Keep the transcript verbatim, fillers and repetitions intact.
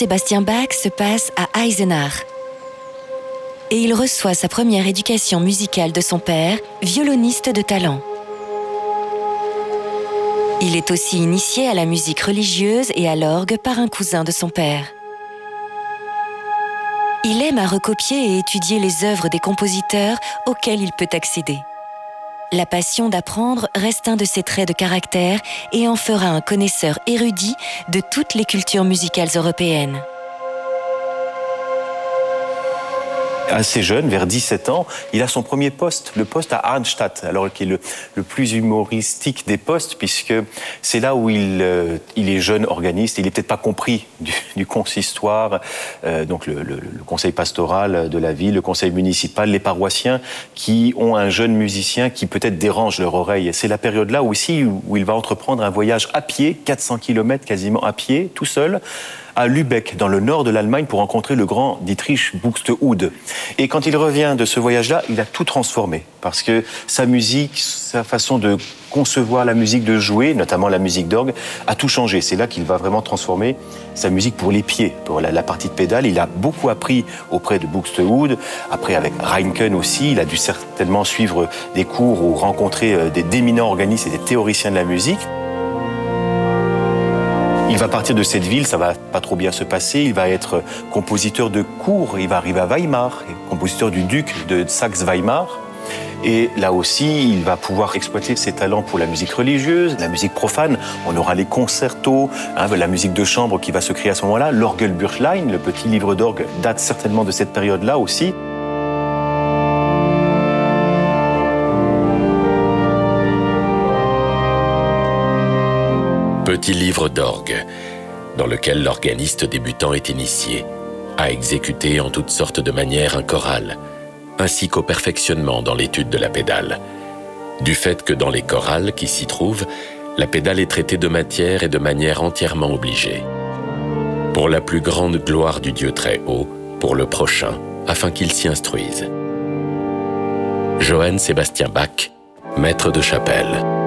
Sébastien Bach se passe à Eisenach. Et il reçoit sa première éducation musicale de son père, violoniste de talent. Il est aussi initié à la musique religieuse et à l'orgue par un cousin de son père. Il aime à recopier et étudier les œuvres des compositeurs auxquels il peut accéder. La passion d'apprendre reste un de ses traits de caractère et en fera un connaisseur érudit de toutes les cultures musicales européennes. Assez jeune, vers dix-sept ans, il a son premier poste, le poste à Arnstadt, alors qui est le, le plus humoristique des postes, puisque c'est là où il, euh, il est jeune organiste. Il n'est peut-être pas compris du, du consistoire, euh, donc le, le, le conseil pastoral de la ville, le conseil municipal, les paroissiens qui ont un jeune musicien qui peut-être dérange leur oreille. C'est la période là aussi où, où il va entreprendre un voyage à pied, quatre cents kilomètres quasiment à pied, tout seul, à Lübeck, dans le nord de l'Allemagne, pour rencontrer le grand Dietrich Buxtehude. Et quand il revient de ce voyage-là, il a tout transformé, parce que sa musique, sa façon de concevoir la musique, de jouer, notamment la musique d'orgue, a tout changé. C'est là qu'il va vraiment transformer sa musique pour les pieds, pour la, la partie de pédale. Il a beaucoup appris auprès de Buxtehude, après avec Reinken aussi. Il a dû certainement suivre des cours ou rencontrer des d'éminents organistes et des théoriciens de la musique. Il va partir de cette ville, ça va pas trop bien se passer. Il va être compositeur de cour. Il va arriver à Weimar, compositeur du duc de Saxe-Weimar. Et là aussi, il va pouvoir exploiter ses talents pour la musique religieuse, la musique profane. On aura les concertos, hein, la musique de chambre qui va se créer à ce moment-là. L'Orgelbüchlein, le petit livre d'orgue, date certainement de cette période-là aussi. Petit livre d'orgue, dans lequel l'organiste débutant est initié à exécuter en toutes sortes de manières un choral, ainsi qu'au perfectionnement dans l'étude de la pédale, du fait que dans les chorales qui s'y trouvent, la pédale est traitée de matière et de manière entièrement obligée. Pour la plus grande gloire du Dieu très haut, pour le prochain, afin qu'il s'y instruise. Johann Sébastien Bach, maître de chapelle.